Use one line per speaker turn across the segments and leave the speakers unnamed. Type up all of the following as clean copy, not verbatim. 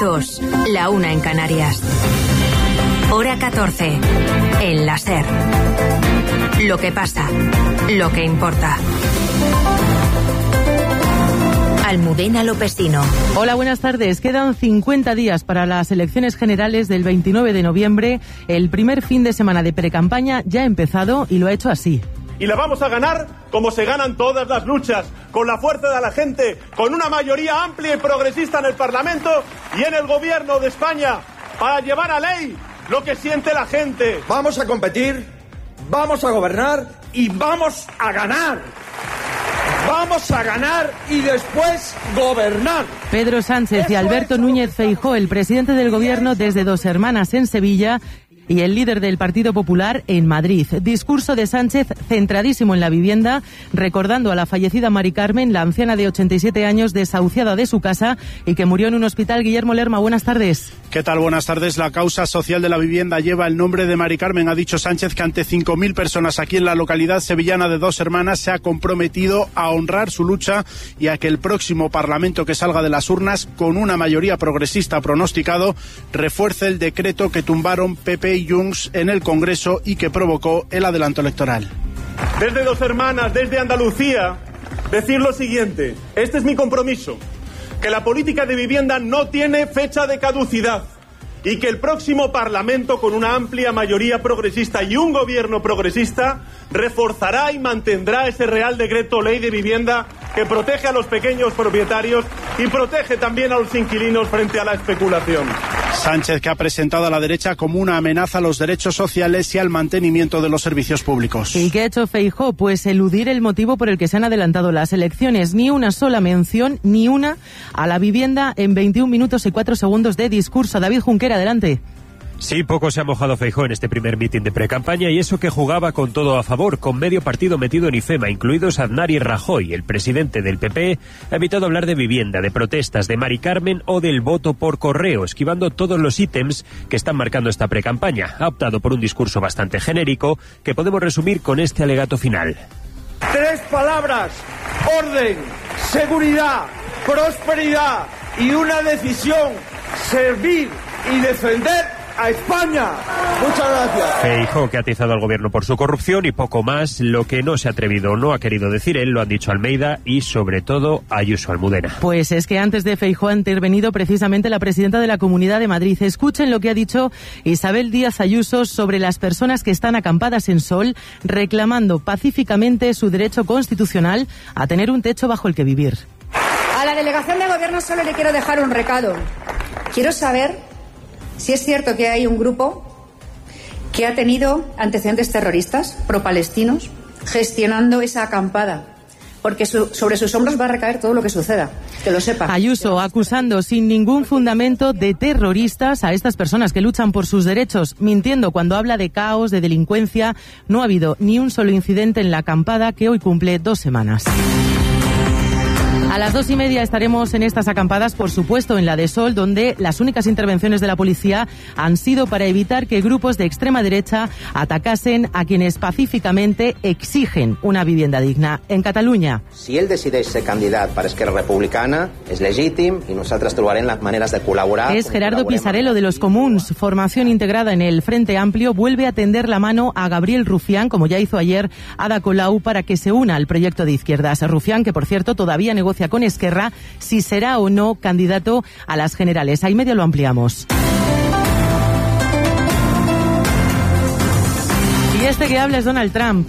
2, la 1 en Canarias. Hora 14, en la SER. Lo que pasa, lo que importa. Almudena Lopesino.
Hola, buenas tardes. Quedan 50 días para las elecciones generales del 29 de noviembre. El primer fin de semana de precampaña ya ha empezado y lo ha hecho así.
Y la vamos a ganar como se ganan todas las luchas, con la fuerza de la gente, con una mayoría amplia y progresista en el Parlamento y en el Gobierno de España, para llevar a ley lo que siente la gente.
Vamos a competir, vamos a gobernar y vamos a ganar. Vamos a ganar y después gobernar.
Pedro Sánchez y Alberto Núñez Feijóo, el presidente del Gobierno desde Dos Hermanas en Sevilla y el líder del Partido Popular en Madrid. Discurso de Sánchez centradísimo en la vivienda, recordando a la fallecida Mari Carmen, la anciana de 87 años desahuciada de su casa y que murió en un hospital. Guillermo Lerma, buenas tardes.
¿Qué tal? Buenas tardes. La causa social de la vivienda lleva el nombre de Mari Carmen. Ha dicho Sánchez que ante 5.000 personas aquí en la localidad sevillana de Dos Hermanas se ha comprometido a honrar su lucha y a que el próximo Parlamento que salga de las urnas con una mayoría progresista pronosticado refuerce el decreto que tumbaron PP y Junts en el Congreso y que provocó el adelanto electoral.
Desde Dos Hermanas, desde Andalucía, decir lo siguiente: este es mi compromiso, que la política de vivienda no tiene fecha de caducidad y que el próximo Parlamento, con una amplia mayoría progresista y un gobierno progresista, reforzará y mantendrá ese Real Decreto Ley de Vivienda que protege a los pequeños propietarios y protege también a los inquilinos frente a la especulación.
Sánchez, que ha presentado a la derecha como una amenaza a los derechos sociales y al mantenimiento de los servicios públicos.
¿Y qué ha hecho Feijóo? Pues eludir el motivo por el que se han adelantado las elecciones. Ni una sola mención, ni una, a la vivienda en 21 minutos y 4 segundos de discurso. David Junquera, adelante.
Sí, poco se ha mojado Feijóo en este primer mitin de precampaña, y eso que jugaba con todo a favor, con medio partido metido en IFEMA, incluidos Aznar y Rajoy. El presidente del PP ha evitado hablar de vivienda, de protestas, de Mari Carmen o del voto por correo, esquivando todos los ítems que están marcando esta precampaña. Ha optado por un discurso bastante genérico que podemos resumir con este alegato final.
3 palabras: orden, seguridad, prosperidad y una decisión: servir y defender a España. Muchas gracias.
Feijóo, que ha atizado al gobierno por su corrupción y poco más. Lo que no se ha atrevido, no ha querido decir él, lo han dicho Almeida y sobre todo Ayuso. Almudena.
Pues es que antes de Feijóo ha intervenido precisamente la presidenta de la Comunidad de Madrid. Escuchen lo que ha dicho Isabel Díaz Ayuso sobre las personas que están acampadas en Sol reclamando pacíficamente su derecho constitucional a tener un techo bajo el que vivir.
A la delegación de gobierno solo le quiero dejar un recado. Quiero saber si es cierto que hay un grupo que ha tenido antecedentes terroristas pro-palestinos gestionando esa acampada, porque sobre sus hombros va a recaer todo lo que suceda, que lo sepa.
Ayuso acusando sin ningún fundamento de terroristas a estas personas que luchan por sus derechos, mintiendo cuando habla de caos, de delincuencia. No ha habido ni un solo incidente en la acampada, que hoy cumple 2 semanas. A las 2:30 estaremos en estas acampadas, por supuesto en la de Sol, donde las únicas intervenciones de la policía han sido para evitar que grupos de extrema derecha atacasen a quienes pacíficamente exigen una vivienda digna. En Catalunya.
Si ell decideix ser candidat per Esquerra Republicana, és legítim i nosaltres trobarem las maneras de colaborar.
Es Gerardo Pisarello de los Comuns. Formación integrada en el Frente Amplio vuelve a tender la mano a Gabriel Rufián, como ya hizo ayer Ada Colau, para que se una al proyecto de izquierdas. Rufián, que por cierto todavía negocia con Esquerra si será o no candidato a las generales. Ahí medio lo ampliamos. Y este que habla es Donald Trump.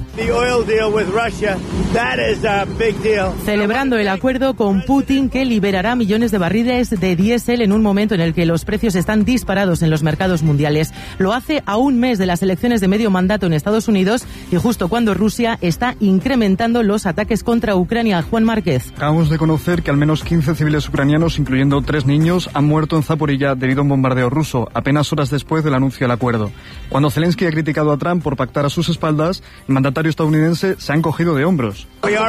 Celebrando el acuerdo con Putin que liberará millones de barriles de diésel en un momento en el que los precios están disparados en los mercados mundiales. Lo hace a un mes de las elecciones de medio mandato en Estados Unidos y justo cuando Rusia está incrementando los ataques contra Ucrania. Juan Márquez.
Acabamos de conocer que al menos 15 civiles ucranianos, incluyendo 3 niños, han muerto en Zaporilla debido a un bombardeo ruso, apenas horas después del anuncio del acuerdo. Cuando Zelensky ha criticado a Trump por pactar a sus espaldas, el mandatario estadounidense se ha encogido de hombros.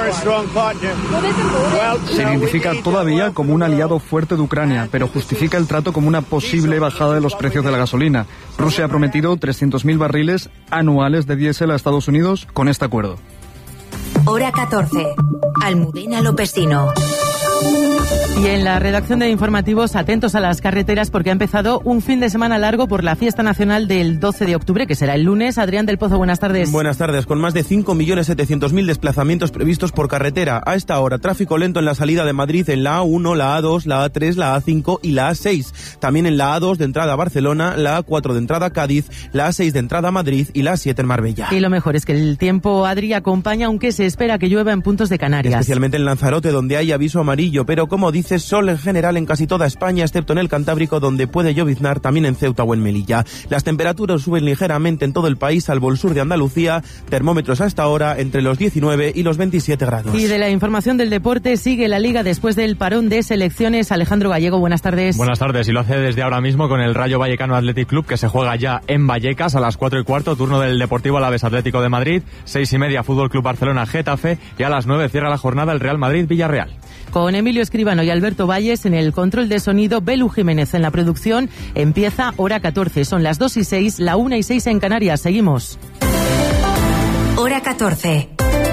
Se identifica todavía como un aliado fuerte de Ucrania, pero justifica el trato como una posible bajada de los precios de la gasolina. Rusia ha prometido 300.000 barriles anuales de diésel a Estados Unidos con este acuerdo.
Hora 14. Almudena Lopesino.
Y en la redacción de informativos, atentos a las carreteras porque ha empezado un fin de semana largo por la fiesta nacional del 12 de octubre, que será el lunes. Adrián del Pozo, buenas tardes.
Buenas tardes. Con más de 5.700.000 desplazamientos previstos por carretera. A esta hora, tráfico lento en la salida de Madrid en la A1, la A2, la A3, la A5 y la A6. También en la A2 de entrada a Barcelona, la A4 de entrada a Cádiz, la A6 de entrada a Madrid y la A7 en Marbella.
Y lo mejor es que el tiempo, Adri, acompaña, aunque se espera que llueva en puntos de Canarias.
Especialmente en Lanzarote, donde hay aviso amarillo, pero como dices, sol en general en casi toda España, excepto en el Cantábrico, donde puede lloviznar, también en Ceuta o en Melilla. Las temperaturas suben ligeramente en todo el país, salvo el sur de Andalucía, termómetros a esta hora entre los 19 y los 27 grados.
Y de la información del deporte, sigue la Liga después del parón de selecciones. Alejandro Gallego, buenas tardes.
Buenas tardes, y lo hace desde ahora mismo con el Rayo Vallecano Athletic Club, que se juega ya en Vallecas a las 4:15, turno del Deportivo Alavés Atlético de Madrid, 6:30 Fútbol Club Barcelona Getafe, y a las 9 cierra la jornada el Real Madrid Villarreal.
Con Emilio Escribano y Alberto Valles en el control de sonido, Belu Jiménez en la producción. Empieza hora 14, son las 2:06, la 1:06 en Canarias. Seguimos.
Hora 14.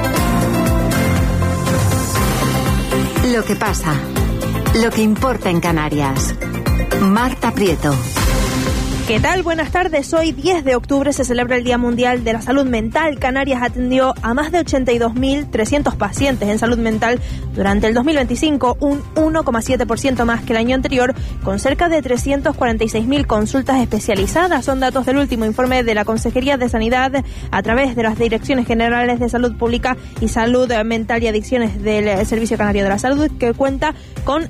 Lo que pasa, lo que importa en Canarias. Marta Prieto.
¿Qué tal? Buenas tardes. Hoy, 10 de octubre, se celebra el Día Mundial de la Salud Mental. Canarias atendió a más de 82.300 pacientes en salud mental durante el 2025, un 1,7% más que el año anterior, con cerca de 346.000 consultas especializadas. Son datos del último informe de la Consejería de Sanidad a través de las Direcciones Generales de Salud Pública y Salud Mental y Adicciones del Servicio Canario de la Salud, que cuenta con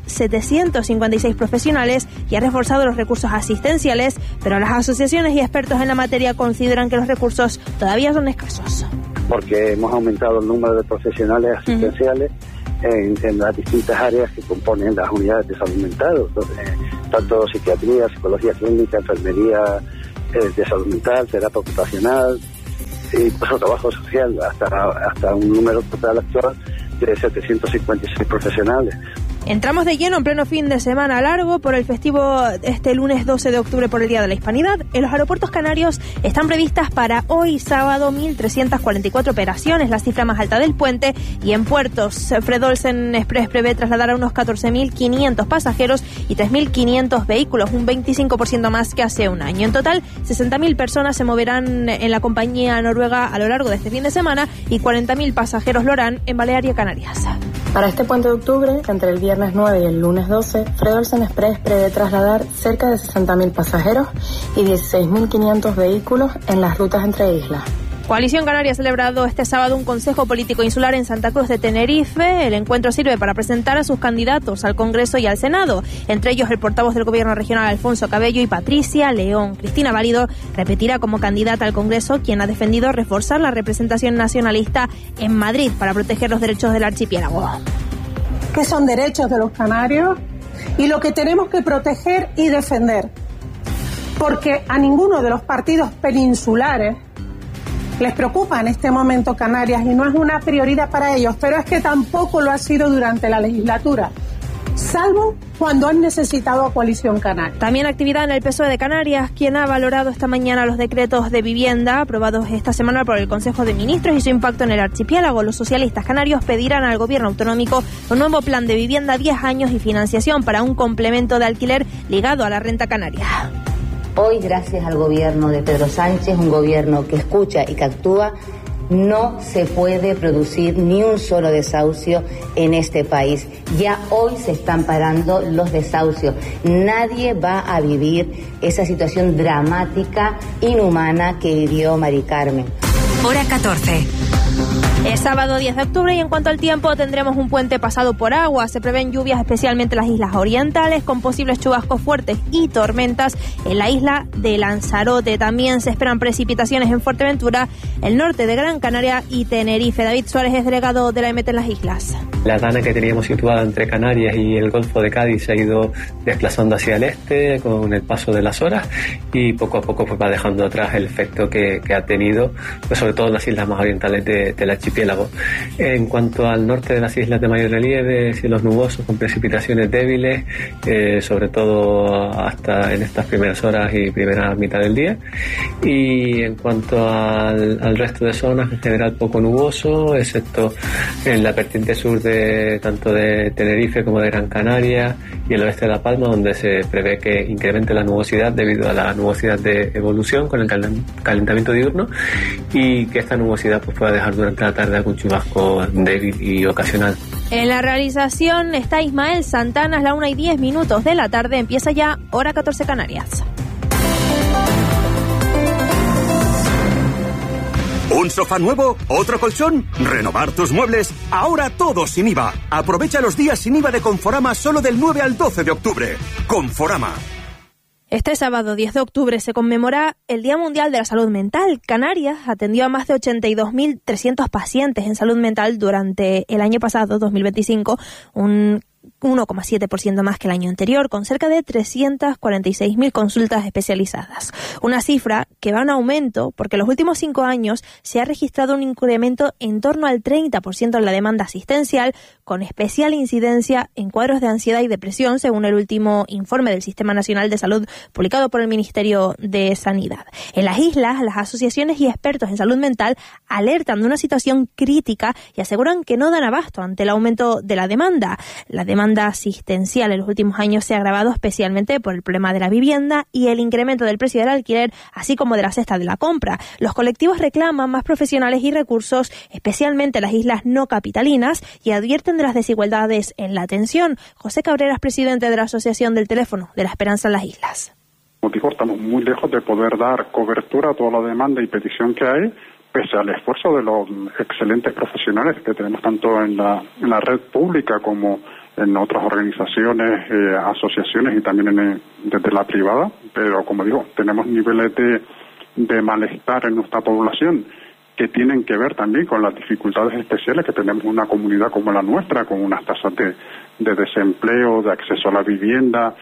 756 profesionales y ha reforzado los recursos asistenciales, pero las asociaciones y expertos en la materia consideran que los recursos todavía son escasos.
Porque hemos aumentado el número de profesionales asistenciales en las distintas áreas que componen las unidades de salud mental, tanto psiquiatría, psicología clínica, enfermería de salud mental, terapia ocupacional y pues, trabajo social, hasta un número total actual de 756 profesionales.
Entramos de lleno en pleno fin de semana largo por el festivo este lunes 12 de octubre por el Día de la Hispanidad. En los aeropuertos canarios están previstas para hoy sábado 1.344 operaciones, la cifra más alta del puente, y en puertos Fred Olsen Express prevé trasladar a unos 14.500 pasajeros y 3.500 vehículos, un 25% más que hace un año. En total, 60.000 personas se moverán en la compañía noruega a lo largo de este fin de semana y 40.000 pasajeros lo harán en Balearia, Canarias.
Para este puente de octubre, entre el viernes 9 y el lunes 12, Fred Olsen Express prevé trasladar cerca de 60.000 pasajeros y 16.500 vehículos en las rutas entre islas.
Coalición Canaria ha celebrado este sábado un consejo político insular en Santa Cruz de Tenerife. El encuentro sirve para presentar a sus candidatos al Congreso y al Senado, entre ellos el portavoz del Gobierno regional Alfonso Cabello y Patricia León. Cristina Válido repetirá como candidata al Congreso, quien ha defendido reforzar la representación nacionalista en Madrid para proteger los derechos del archipiélago.
Que son derechos de los canarios y lo que tenemos que proteger y defender, porque a ninguno de los partidos peninsulares les preocupa en este momento Canarias y no es una prioridad para ellos, pero es que tampoco lo ha sido durante la legislatura, salvo cuando han necesitado a Coalición Canaria.
También actividad en el PSOE de Canarias, quien ha valorado esta mañana los decretos de vivienda aprobados esta semana por el Consejo de Ministros y su impacto en el archipiélago. Los socialistas canarios pedirán al gobierno autonómico un nuevo plan de vivienda a 10 años y financiación para un complemento de alquiler ligado a la renta canaria.
Hoy, gracias al gobierno de Pedro Sánchez, un gobierno que escucha y que actúa, no se puede producir ni un solo desahucio en este país. Ya hoy se están parando los desahucios. Nadie va a vivir esa situación dramática, inhumana que vivió Mari Carmen.
Hora 14.
Es sábado 10 de octubre y en cuanto al tiempo tendremos un puente pasado por agua. Se prevén lluvias especialmente en las islas orientales con posibles chubascos fuertes y tormentas en la isla de Lanzarote. También se esperan precipitaciones en Fuerteventura, el norte de Gran Canaria y Tenerife. David Suárez es delegado de la EMET en las islas.
La zona que teníamos situada entre Canarias y el Golfo de Cádiz se ha ido desplazando hacia el este con el paso de las horas y poco a poco pues va dejando atrás el efecto que ha tenido, pues sobre todo en las islas más orientales del archipiélago. archipiélago. En cuanto al norte de las islas de mayor relieve, cielos nubosos con precipitaciones débiles, sobre todo hasta en estas primeras horas y primera mitad del día. Y en cuanto al resto de zonas, en general poco nuboso, excepto en la vertiente sur de tanto de Tenerife como de Gran Canaria y el oeste de La Palma, donde se prevé que incremente la nubosidad debido a la nubosidad de evolución con el calentamiento diurno, y que esta nubosidad pues pueda dejar durante la tarde algún chubasco débil y ocasional.
En la realización está Ismael Santana. Es la 1:10 de la tarde. Empieza ya hora 14 Canarias.
¿Un sofá nuevo? ¿Otro colchón? ¿Renovar tus muebles? Ahora todo sin IVA. Aprovecha los días sin IVA de Conforama solo del 9 al 12 de octubre. Conforama.
Este sábado 10 de octubre se conmemora el Día Mundial de la Salud Mental. Canarias atendió a más de 82.300 pacientes en salud mental durante el año pasado, 2025, un 1,7% más que el año anterior, con cerca de 346.000 consultas especializadas. Una cifra que va en aumento porque en los últimos 5 años se ha registrado un incremento en torno al 30% en la demanda asistencial, con especial incidencia en cuadros de ansiedad y depresión, según el último informe del Sistema Nacional de Salud publicado por el Ministerio de Sanidad. En las islas, las asociaciones y expertos en salud mental alertan de una situación crítica y aseguran que no dan abasto ante el aumento de la demanda. La demanda asistencial en los últimos años se ha agravado especialmente por el problema de la vivienda y el incremento del precio del alquiler, así como de la cesta de la compra. Los colectivos reclaman más profesionales y recursos, especialmente en las islas no capitalinas, y advierten de las desigualdades en la atención. José Cabreras, presidente de la Asociación del Teléfono de la Esperanza en las Islas.
Estamos muy lejos de poder dar cobertura a toda la demanda y petición que hay, pese al esfuerzo de los excelentes profesionales que tenemos tanto en la red pública como en otras organizaciones, asociaciones y también desde la privada. Pero, como digo, tenemos niveles de malestar en nuestra población que tienen que ver también con las dificultades especiales que tenemos una comunidad como la nuestra, con unas tasas de desempleo, de acceso a la vivienda,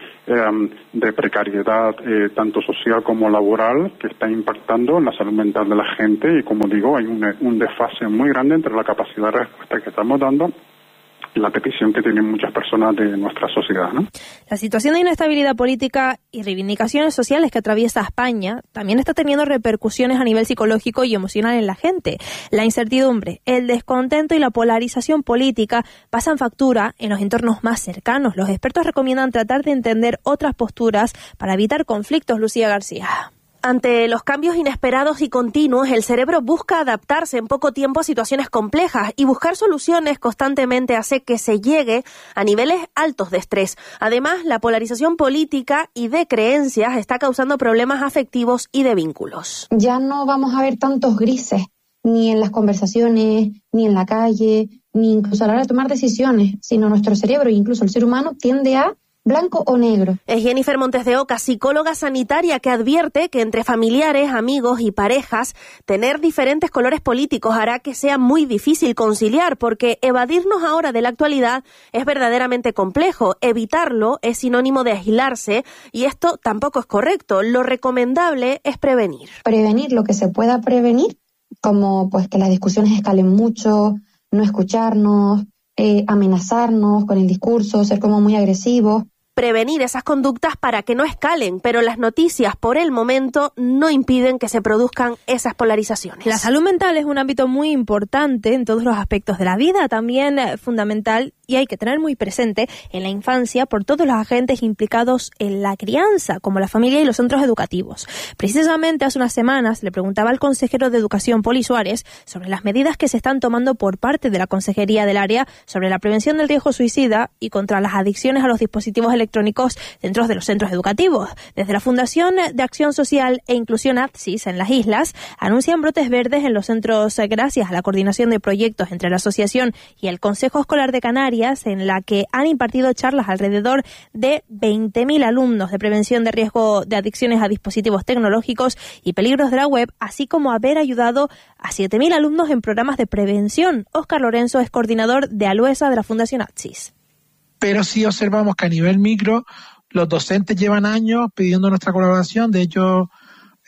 de precariedad tanto social como laboral, que está impactando en la salud mental de la gente. Y, como digo, hay un desfase muy grande entre la capacidad de respuesta que estamos dando y la petición que tienen muchas personas de nuestra sociedad, ¿no?
La situación de inestabilidad política y reivindicaciones sociales que atraviesa España también está teniendo repercusiones a nivel psicológico y emocional en la gente. La incertidumbre, el descontento y la polarización política pasan factura en los entornos más cercanos. Los expertos recomiendan tratar de entender otras posturas para evitar conflictos. Lucía García.
Ante los cambios inesperados y continuos, el cerebro busca adaptarse en poco tiempo a situaciones complejas, y buscar soluciones constantemente hace que se llegue a niveles altos de estrés. Además, la polarización política y de creencias está causando problemas afectivos y de vínculos.
Ya no vamos a ver tantos grises, ni en las conversaciones, ni en la calle, ni incluso a la hora de tomar decisiones, sino nuestro cerebro e incluso el ser humano tiende a blanco o negro.
Es Jennifer Montes de Oca, psicóloga sanitaria, que advierte que entre familiares, amigos y parejas, tener diferentes colores políticos hará que sea muy difícil conciliar, porque evadirnos ahora de la actualidad es verdaderamente complejo. Evitarlo es sinónimo de aislarse, y esto tampoco es correcto. Lo recomendable es prevenir.
Prevenir lo que se pueda prevenir, como pues que las discusiones escalen mucho, no escucharnos, amenazarnos con el discurso, ser como muy agresivos.
Prevenir esas conductas para que no escalen, pero las noticias por el momento no impiden que se produzcan esas polarizaciones.
La salud mental es un ámbito muy importante en todos los aspectos de la vida, también fundamental, y hay que tener muy presente en la infancia por todos los agentes implicados en la crianza, como la familia y los centros educativos. Precisamente hace unas semanas le preguntaba al consejero de Educación, Poli Suárez, sobre las medidas que se están tomando por parte de la Consejería del área sobre la prevención del riesgo suicida y contra las adicciones a los dispositivos electrónicos dentro de los centros educativos. Desde la Fundación de Acción Social e Inclusión ATSIS en las islas anuncian brotes verdes en los centros gracias a la coordinación de proyectos entre la asociación y el Consejo Escolar de Canarias, en la que han impartido charlas alrededor de 20.000 alumnos de prevención de riesgo de adicciones a dispositivos tecnológicos y peligros de la web, así como haber ayudado a 7.000 alumnos en programas de prevención. Óscar Lorenzo es coordinador de ALUESA de la Fundación ATSIS.
Pero sí observamos que a nivel micro los docentes llevan años pidiendo nuestra colaboración. De hecho,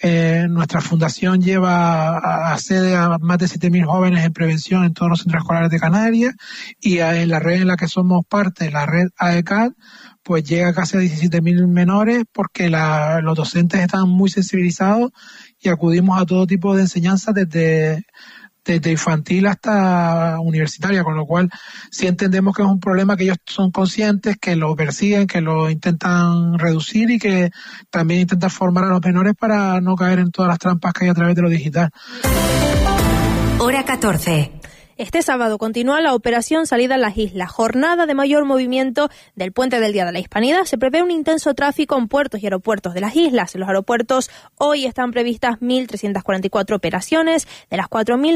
Nuestra fundación lleva a sede a más de 7.000 jóvenes en prevención en todos los centros escolares de Canarias, y en la red en la que somos parte, la red AECAD, pues llega casi a 17.000 menores, porque los docentes están muy sensibilizados y acudimos a todo tipo de enseñanzas desde infantil hasta universitaria, con lo cual sí entendemos que es un problema que ellos son conscientes, que lo persiguen, que lo intentan reducir y que también intentan formar a los menores para no caer en todas las trampas que hay a través de lo digital.
Hora 14.
Este sábado continúa la operación Salida a las Islas, jornada de mayor movimiento del puente del Día de la Hispanidad. Se prevé un intenso tráfico en puertos y aeropuertos de las islas. En los aeropuertos hoy están previstas 1.344 operaciones, de las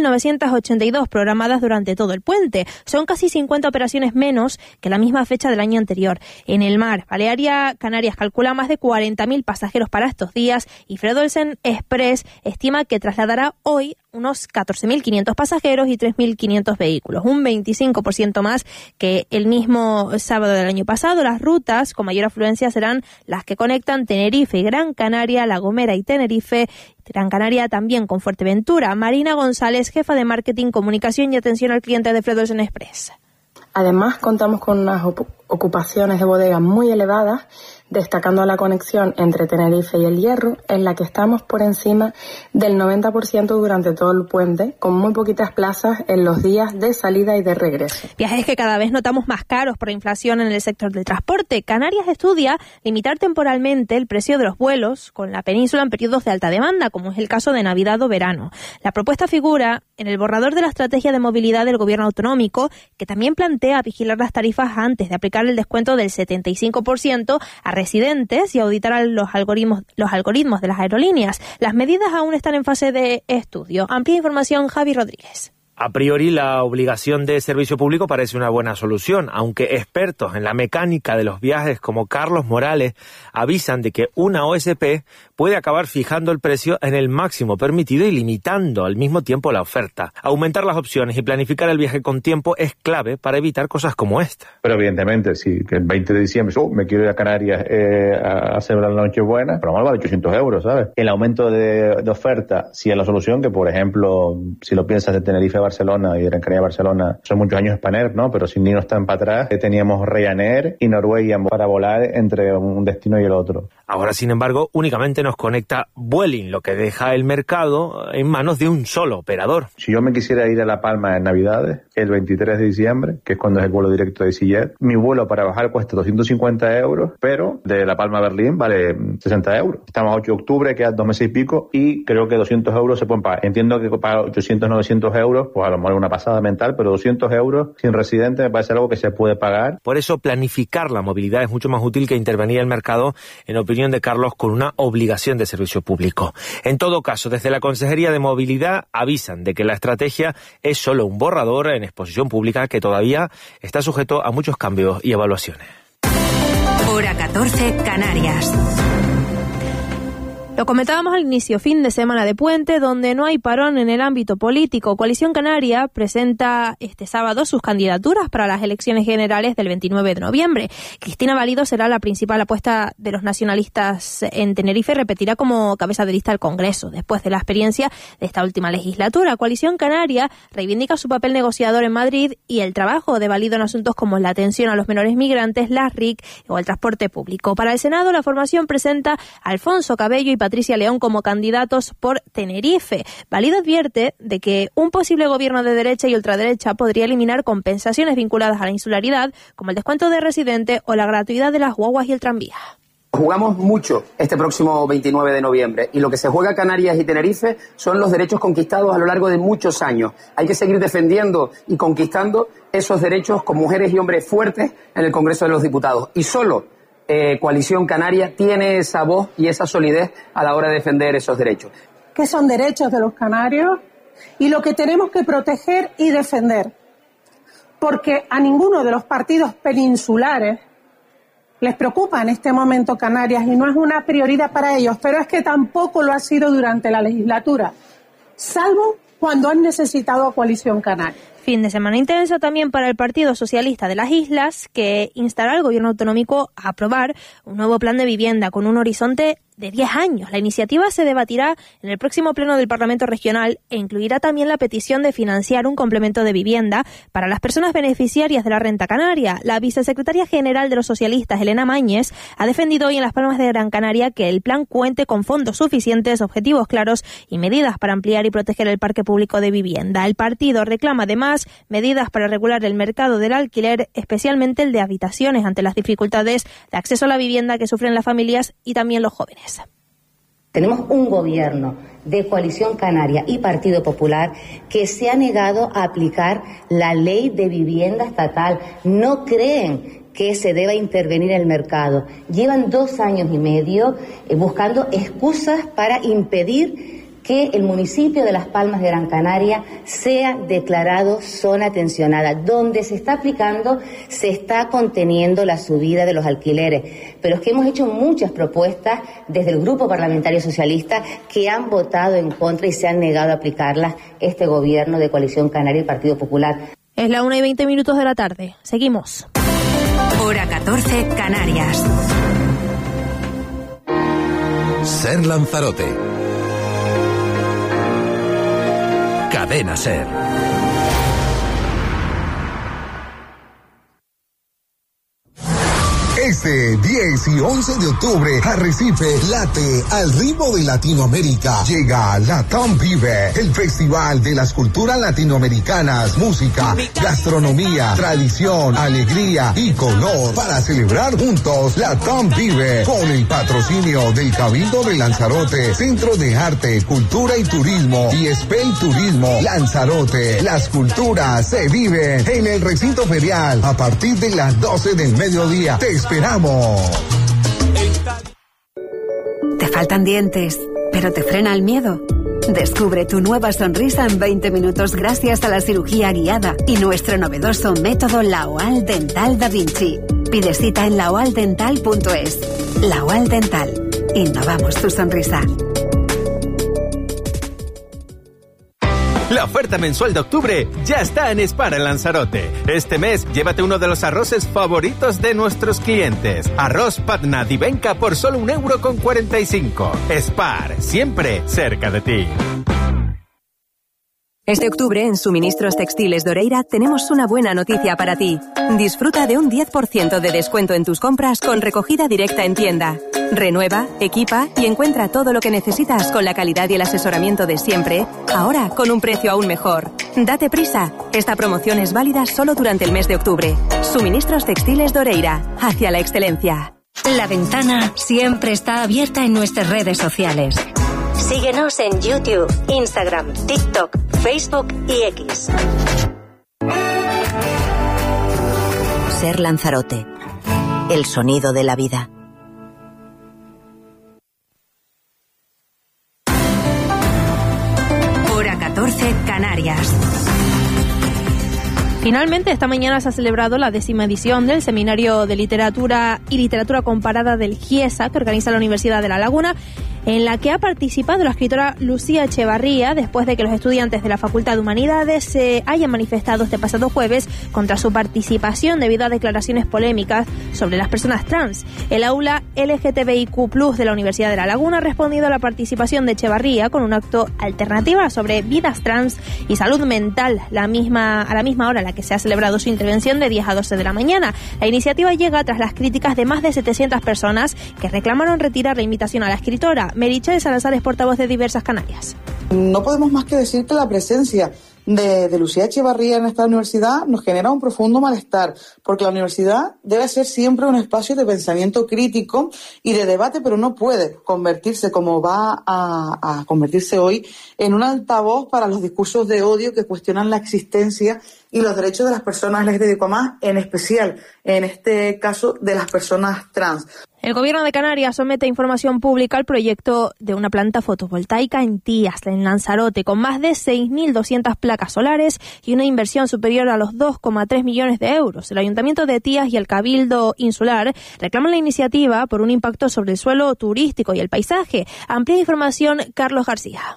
4.982 programadas durante todo el puente. Son casi 50 operaciones menos que la misma fecha del año anterior. En el mar, Balearia Canarias calcula más de 40.000 pasajeros para estos días, y Fred Olsen Express estima que trasladará hoy unos 14.500 pasajeros y 3.500 vehículos, un 25% más que el mismo sábado del año pasado. Las rutas con mayor afluencia serán las que conectan Tenerife y Gran Canaria, La Gomera y Tenerife, Gran Canaria también con Fuerteventura. Marina González, jefa de Marketing, Comunicación y Atención al Cliente de Fred Olsen Express.
Además, contamos con unas ocupaciones de bodegas muy elevadas, destacando la conexión entre Tenerife y El Hierro, en la que estamos por encima del 90% durante todo el puente, con muy poquitas plazas en los días de salida y de regreso.
Viajes que cada vez notamos más caros por la inflación en el sector del transporte. Canarias estudia limitar temporalmente el precio de los vuelos con la península en periodos de alta demanda, como es el caso de Navidad o verano. La propuesta figura en el borrador de la estrategia de movilidad del gobierno autonómico, que también plantea vigilar las tarifas antes de aplicar el descuento del 75% a residentes y auditar a los algoritmos de las aerolíneas. Las medidas aún están en fase de estudio. Amplia información, Javi Rodríguez.
A priori, la obligación de servicio público parece una buena solución, aunque expertos en la mecánica de los viajes como Carlos Morales avisan de que una OSP puede acabar fijando el precio en el máximo permitido y limitando al mismo tiempo la oferta. Aumentar las opciones y planificar el viaje con tiempo es clave para evitar cosas como esta.
Pero evidentemente, si que el 20 de diciembre me quiero ir a Canarias a celebrar la Nochebuena, pero vale 800 euros, ¿sabes? El aumento de oferta, si es la solución, que por ejemplo, si lo piensas de Tenerife a Barcelona y de Gran Canaria a Barcelona, son muchos años Spanair, ¿no? Pero sin ni no están para atrás, teníamos Ryanair y Norwegian para volar entre un destino y el otro.
Ahora, sin embargo, únicamente nos conecta Vueling, lo que deja el mercado en manos de un solo operador.
Si yo me quisiera ir a La Palma en Navidades, el 23 de diciembre, que es cuando es el vuelo directo de EasyJet, mi vuelo para bajar cuesta 250 euros, pero de La Palma a Berlín vale 60 euros. Estamos a 8 de octubre, quedan 2 meses y pico, y creo que 200 euros se pueden pagar. Entiendo que pagar 800, 900 euros, pues a lo mejor es una pasada mental, pero 200 euros sin residente me parece algo que se puede pagar.
Por eso, planificar la movilidad es mucho más útil que intervenir el mercado, en opinión de Carlos, con una obligación de servicio público. En todo caso, desde la Consejería de Movilidad avisan de que la estrategia es solo un borrador en exposición pública que todavía está sujeto a muchos cambios y evaluaciones.
Hora 14, Canarias.
Lo comentábamos al inicio, fin de semana de puente, donde no hay parón en el ámbito político. Coalición Canaria presenta este sábado sus candidaturas para las elecciones generales del 29 de noviembre. Cristina Valido será la principal apuesta de los nacionalistas en Tenerife, repetirá como cabeza de lista al Congreso, después de la experiencia de esta última legislatura. Coalición Canaria reivindica su papel negociador en Madrid y el trabajo de Valido en asuntos como la atención a los menores migrantes, las RIC o el transporte público. Para el Senado, la formación presenta a Alfonso Cabello y Patricia León como candidatos por Tenerife. Valido advierte de que un posible gobierno de derecha y ultraderecha podría eliminar compensaciones vinculadas a la insularidad, como el descuento de residente o la gratuidad de las guaguas y el tranvía.
Jugamos mucho este próximo 29 de noviembre y lo que se juega Canarias y Tenerife son los derechos conquistados a lo largo de muchos años. Hay que seguir defendiendo y conquistando esos derechos con mujeres y hombres fuertes en el Congreso de los Diputados. Y solo Coalición Canaria tiene esa voz y esa solidez a la hora de defender esos derechos.
Que son derechos de los canarios y lo que tenemos que proteger y defender. Porque a ninguno de los partidos peninsulares les preocupa en este momento Canarias y no es una prioridad para ellos, pero es que tampoco lo ha sido durante la legislatura, salvo cuando han necesitado a Coalición Canaria.
Fin de semana intenso también para el Partido Socialista de las Islas, que instará al gobierno autonómico a aprobar un nuevo plan de vivienda con un horizonte de 10 años. La iniciativa se debatirá en el próximo pleno del Parlamento Regional e incluirá también la petición de financiar un complemento de vivienda para las personas beneficiarias de la renta canaria. La vicesecretaria general de los socialistas, Elena Mañez, ha defendido hoy en Las Palmas de Gran Canaria que el plan cuente con fondos suficientes, objetivos claros y medidas para ampliar y proteger el parque público de vivienda. El partido reclama además medidas para regular el mercado del alquiler, especialmente el de habitaciones, ante las dificultades de acceso a la vivienda que sufren las familias y también los jóvenes.
Tenemos un gobierno de Coalición Canaria y Partido Popular que se ha negado a aplicar la ley de vivienda estatal. No creen que se deba intervenir en el mercado. Llevan 2 años y medio buscando excusas para impedir que el municipio de Las Palmas de Gran Canaria sea declarado zona tensionada. Donde se está aplicando, se está conteniendo la subida de los alquileres. Pero es que hemos hecho muchas propuestas desde el Grupo Parlamentario Socialista que han votado en contra y se han negado a aplicarlas este gobierno de Coalición Canaria y Partido Popular.
Es la 1:20 de la tarde. Seguimos.
Hora 14, Canarias.
Ser Lanzarote. Cadena Ser.
Este 10 y 11 de octubre, Arrecife late al ritmo de Latinoamérica. Llega LATAM Vive, el festival de las culturas latinoamericanas, música, gastronomía, tradición, alegría y color para celebrar juntos LATAM Vive con el patrocinio del Cabildo de Lanzarote, Centro de Arte, Cultura y Turismo y Spell Turismo Lanzarote. Las culturas se viven en el recinto ferial a partir de las 12 del mediodía. Te esperamos.
¿Te faltan dientes, pero te frena el miedo? Descubre tu nueva sonrisa en 20 minutos gracias a la cirugía guiada y nuestro novedoso método Laoal Dental Da Vinci. Pide cita en laoaldental.es. Laoal Dental. Innovamos tu sonrisa.
La oferta mensual de octubre ya está en Spar en Lanzarote. Este mes, llévate uno de los arroces favoritos de nuestros clientes. Arroz Patna Divenca por solo €1,45. Spar, siempre cerca de ti.
Este octubre, en Suministros Textiles Doreira, tenemos una buena noticia para ti. Disfruta de un 10% de descuento en tus compras con recogida directa en tienda. Renueva, equipa y encuentra todo lo que necesitas con la calidad y el asesoramiento de siempre, ahora con un precio aún mejor. Date prisa. Esta promoción es válida solo durante el mes de octubre. Suministros Textiles Doreira, hacia la excelencia.
La ventana siempre está abierta en nuestras redes sociales. Síguenos en YouTube, Instagram, TikTok, Facebook y X.
Ser Lanzarote. El sonido de la vida.
Hora 14, Canarias.
Finalmente, esta mañana se ha celebrado la 10ª edición del Seminario de Literatura y Literatura Comparada del GIESA, que organiza la Universidad de La Laguna, en la que ha participado la escritora Lucía Echevarría, después de que los estudiantes de la Facultad de Humanidades se hayan manifestado este pasado jueves contra su participación debido a declaraciones polémicas sobre las personas trans. El aula LGTBIQ+ de la Universidad de La Laguna ha respondido a la participación de Echevarría con un acto alternativa sobre vidas trans y salud mental, a la misma hora en la que se ha celebrado su intervención de 10 a 12 de la mañana. La iniciativa llega tras las críticas de más de 700 personas que reclamaron retirar la invitación a la escritora. Meritxell Salazar es portavoz de Diversas Canarias.
No podemos más que decir que la presencia de Lucía Echevarría en esta universidad nos genera un profundo malestar, porque la universidad debe ser siempre un espacio de pensamiento crítico y de debate, pero no puede convertirse, como va a convertirse hoy, en un altavoz para los discursos de odio que cuestionan la existencia y los derechos de las personas LGTBIQ+, en especial, en este caso, de las personas trans.
El Gobierno de Canarias somete a información pública el proyecto de una planta fotovoltaica en Tías, en Lanzarote, con más de 6.200 placas solares y una inversión superior a los 2,3 millones de euros. El Ayuntamiento de Tías y el Cabildo Insular reclaman la iniciativa por un impacto sobre el suelo turístico y el paisaje. Amplia información, Carlos García.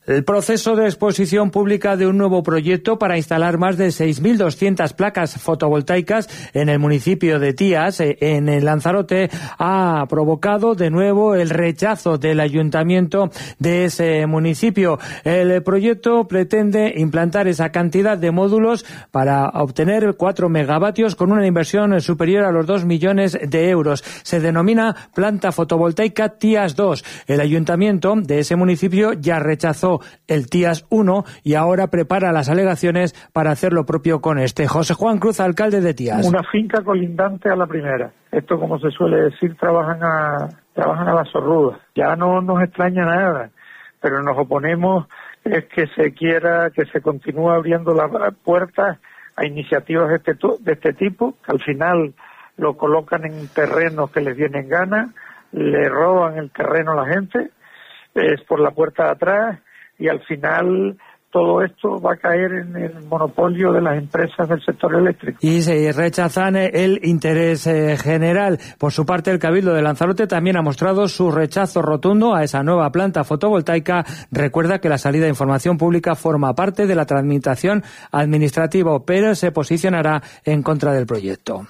El proceso de exposición pública de un nuevo proyecto para instalar más de 6.200 placas fotovoltaicas en el municipio de Tías, en el Lanzarote, ha provocado de nuevo el rechazo del ayuntamiento de ese municipio. El proyecto pretende implantar esa cantidad de módulos para obtener 4 megavatios con una inversión superior a los 2 millones de euros. Se denomina planta fotovoltaica Tías 2. El ayuntamiento de ese municipio ya rechazó el Tías 1 y ahora prepara las alegaciones para hacer lo propio con este. José Juan Cruz, alcalde de Tías.
Una finca colindante a la primera. Esto, como se suele decir, trabajan a las zorrudas. Ya no nos extraña nada, pero nos oponemos es que se continúe abriendo las puertas a iniciativas de este tipo, que al final lo colocan en terrenos que les vienen ganas, le roban el terreno a la gente, es por la puerta de atrás, y al final todo esto va a caer en el monopolio de las empresas del sector eléctrico.
Y se rechazan el interés general. Por su parte, el Cabildo de Lanzarote también ha mostrado su rechazo rotundo a esa nueva planta fotovoltaica. Recuerda que la salida de información pública forma parte de la tramitación administrativa, pero se posicionará en contra del proyecto.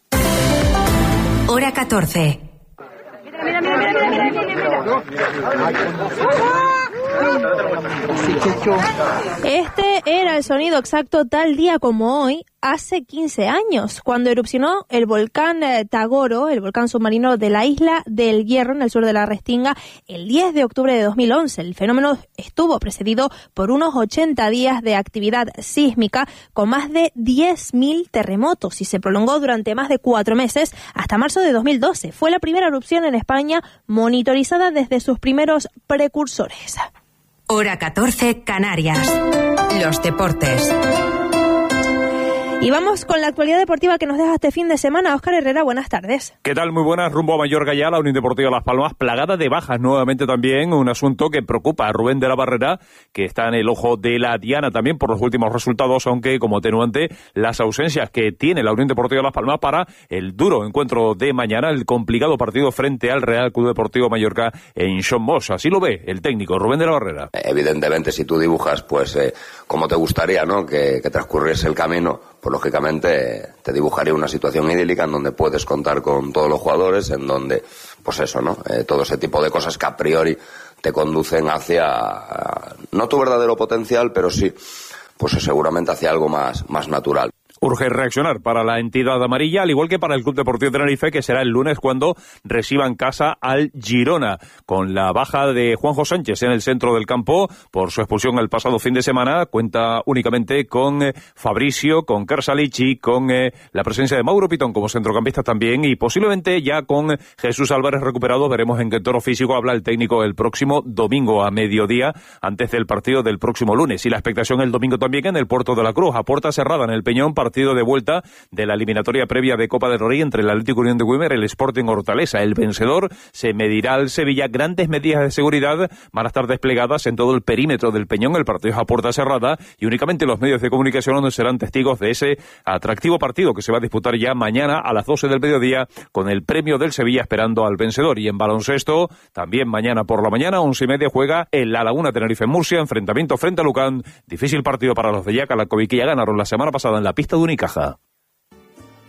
Hora 14.
Este era el sonido exacto tal día como hoy, hace 15 años, cuando erupcionó el volcán Tagoro, el volcán submarino de la isla del Hierro, en el sur de la Restinga, el 10 de octubre de 2011. El fenómeno estuvo precedido por unos 80 días de actividad sísmica con más de 10.000 terremotos y se prolongó durante más de 4 meses hasta marzo de 2012. Fue la primera erupción en España monitorizada desde sus primeros precursores.
Hora 14, Canarias. Los deportes.
Y vamos con la actualidad deportiva que nos deja este fin de semana. Óscar Herrera, buenas tardes.
¿Qué tal? Muy buenas. Rumbo a Mallorca ya, la Unión Deportiva Las Palmas, plagada de bajas nuevamente también, un asunto que preocupa a Rubén de la Barrera, que está en el ojo de la diana también por los últimos resultados, aunque como atenuante las ausencias que tiene la Unión Deportiva Las Palmas para el duro encuentro de mañana, el complicado partido frente al Real Club Deportivo Mallorca en Son Bosch. Así lo ve el técnico Rubén de la Barrera.
Evidentemente, si tú dibujas, pues, como te gustaría, ¿no?, que transcurriese el camino, pues lógicamente te dibujaría una situación idílica en donde puedes contar con todos los jugadores, en donde, pues eso, ¿no? Todo ese tipo de cosas que a priori te conducen hacia, no tu verdadero potencial, pero sí, pues seguramente hacia algo más natural.
Urge reaccionar para la entidad amarilla, al igual que para el Club Deportivo Tenerife, que será el lunes cuando reciba en casa al Girona, con la baja de Juanjo Sánchez en el centro del campo por su expulsión el pasado fin de semana. Cuenta únicamente con Fabricio, con Kersalic y con la presencia de Mauro Pitón como centrocampista también, y posiblemente ya con Jesús Álvarez recuperado. Veremos en qué tono físico habla el técnico el próximo domingo a mediodía, antes del partido del próximo lunes. Y la expectación el domingo también en el Puerto de la Cruz, a puerta cerrada en el Peñón, partido de vuelta de la eliminatoria previa de Copa del Rey entre el Atlético Unión de Güímar y el Sporting Hortaleza. El vencedor se medirá al Sevilla. Grandes medidas de seguridad van a estar desplegadas en todo el perímetro del Peñón. El partido es a puerta cerrada y únicamente los medios de comunicación donde serán testigos de ese atractivo partido que se va a disputar ya mañana a las 12 del mediodía, con el premio del Sevilla esperando al vencedor. Y en baloncesto, también mañana por la mañana, 11:30, juega el La Laguna Tenerife Murcia, enfrentamiento frente a Lucán. Difícil partido para los de Yaca, la Coviquilla ganaron la semana pasada en la pista de Unicaja.